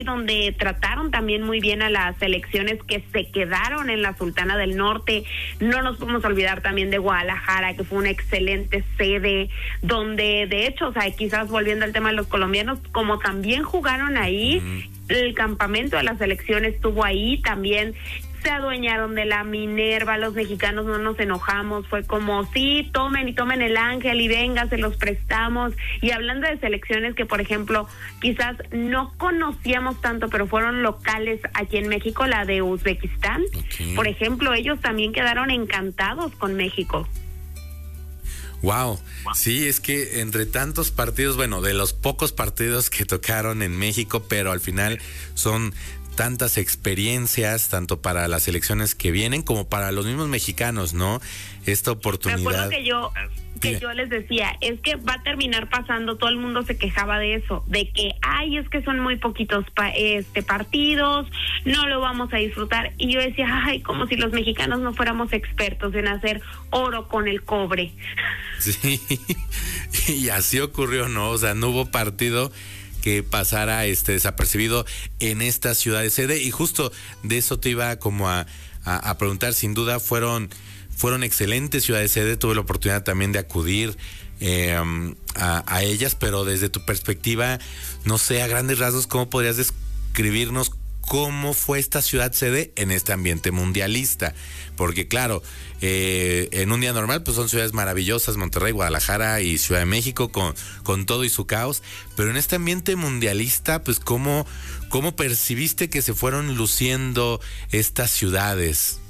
donde trataron también muy bien a las selecciones que se quedaron en la Sultana del Norte. No nos podemos olvidar también de Guadalajara, que fue una excelente sede, donde de hecho, o sea, quizás volviendo al tema de los colombianos, como también jugaron ahí, el campamento de la selección estuvo ahí también. Se adueñaron de la Minerva, los mexicanos no nos enojamos, fue como, sí, tomen el Ángel y venga, se los prestamos. Y hablando de selecciones que, por ejemplo, quizás no conocíamos tanto, pero fueron locales aquí en México, la de Uzbekistán, por ejemplo, ellos también quedaron encantados con México. Wow, sí, es que entre tantos partidos, bueno, de los pocos partidos que tocaron en México, pero al final son tantas experiencias, tanto para las selecciones que vienen como para los mismos mexicanos, ¿no? Esta oportunidad. Me acuerdo que yo les decía, es que va a terminar pasando, todo el mundo se quejaba de eso, de que, ay, es que son muy poquitos partidos, no lo vamos a disfrutar. Y yo decía, ay, como si los mexicanos no fuéramos expertos en hacer oro con el cobre. Sí, y así ocurrió, ¿no? O sea, no hubo partido que pasara desapercibido en esta ciudad de sede, y justo de eso te iba como a preguntar. Sin duda fueron excelentes ciudades sede, tuve la oportunidad también de acudir a ellas, pero desde tu perspectiva, no sé, a grandes rasgos, ¿cómo podrías describirnos cómo fue esta ciudad sede en este ambiente mundialista? Porque claro, en un día normal pues son ciudades maravillosas, Monterrey, Guadalajara y Ciudad de México, con todo y su caos, pero en este ambiente mundialista, pues ¿cómo percibiste que se fueron luciendo estas ciudades?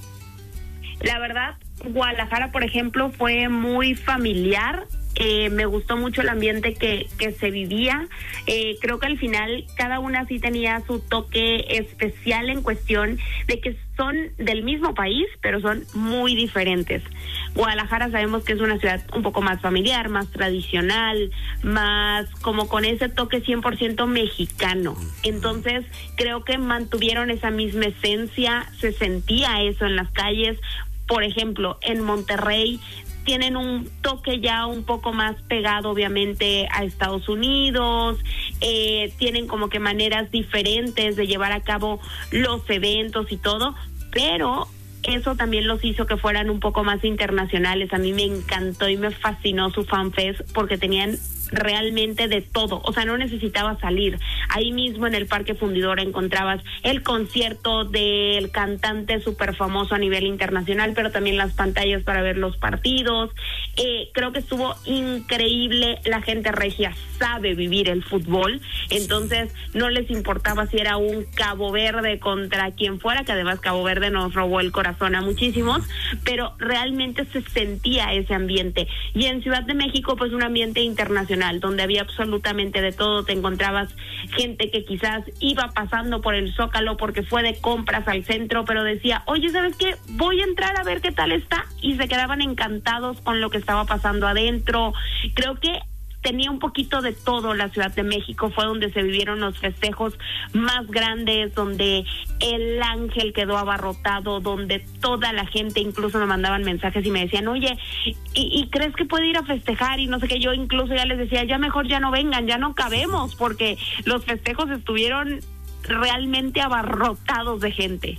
La verdad, Guadalajara, por ejemplo, fue muy familiar. Me gustó mucho el ambiente que se vivía. Creo que al final cada una sí tenía su toque especial en cuestión de que son del mismo país, pero son muy diferentes. Guadalajara sabemos que es una ciudad un poco más familiar, más tradicional, más como con ese toque 100% mexicano. Entonces, creo que mantuvieron esa misma esencia, se sentía eso en las calles. Por ejemplo, en Monterrey tienen un toque ya un poco más pegado, obviamente, a Estados Unidos, tienen como que maneras diferentes de llevar a cabo los eventos y todo, pero eso también los hizo que fueran un poco más internacionales. A mí me encantó y me fascinó su FanFest porque tenían realmente de todo, o sea, no necesitaba salir. Ahí mismo en el Parque Fundidora encontrabas el concierto del cantante súper famoso a nivel internacional, pero también las pantallas para ver los partidos. Creo que estuvo increíble. La gente regia sabe vivir el fútbol, entonces no les importaba si era un Cabo Verde contra quien fuera, que además Cabo Verde nos robó el corazón a muchísimos, pero realmente se sentía ese ambiente. Y en Ciudad de México, pues un ambiente internacional, donde había absolutamente de todo. Te encontrabas gente que quizás iba pasando por el Zócalo porque fue de compras al centro, pero decía, oye, ¿sabes qué? Voy a entrar a ver qué tal está, y se quedaban encantados con lo que estaba pasando adentro. Creo que tenía un poquito de todo la Ciudad de México. Fue donde se vivieron los festejos más grandes, donde el Ángel quedó abarrotado, donde toda la gente, incluso me mandaban mensajes y me decían, oye, ¿y crees que puede ir a festejar? Y no sé qué, yo incluso ya les decía, ya mejor ya no vengan, ya no cabemos, porque los festejos estuvieron realmente abarrotados de gente.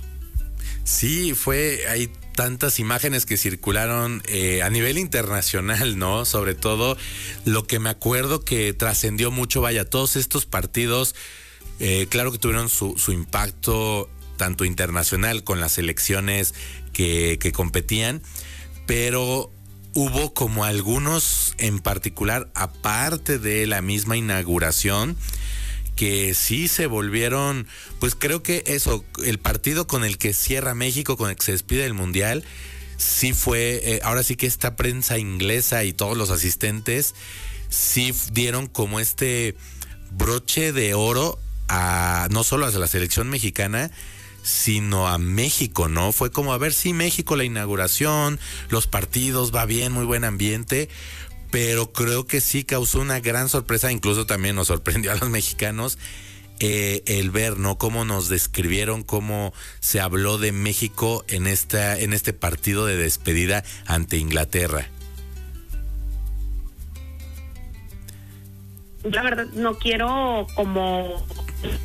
Sí, hay tantas imágenes que circularon a nivel internacional, ¿no? Sobre todo lo que me acuerdo que trascendió mucho, vaya, todos estos partidos, claro que tuvieron su impacto tanto internacional con las selecciones que competían, pero hubo como algunos en particular, aparte de la misma inauguración, que sí se volvieron, pues creo que eso, el partido con el que cierra México, con el que se despide del Mundial, sí fue, ahora sí que esta prensa inglesa y todos los asistentes sí dieron como este broche de oro no solo a la selección mexicana, sino a México, ¿no? Fue como, a ver, sí, México, la inauguración, los partidos, va bien, muy buen ambiente, pero creo que sí causó una gran sorpresa, incluso también nos sorprendió a los mexicanos el ver, ¿no? Cómo nos describieron, cómo se habló de México en este partido de despedida ante Inglaterra. La verdad, no quiero como